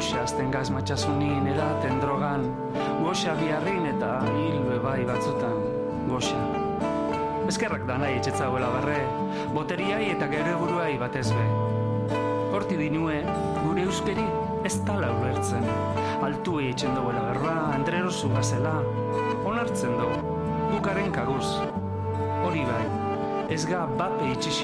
goxa azten gaz matxasunin edaten drogan, goxa biharrin eta hilbe bai batzutan, goxa. Eskerrak da nahi etxetzauela barre, boteriai eta gero buruai batez be. Horti dinue, gure euskeri ez tala ulertzen, altuei etxen duela berra, entrerosu gazela, onartzen dugu, gukaren kaguz. Hori bai, ez ga bape itxixo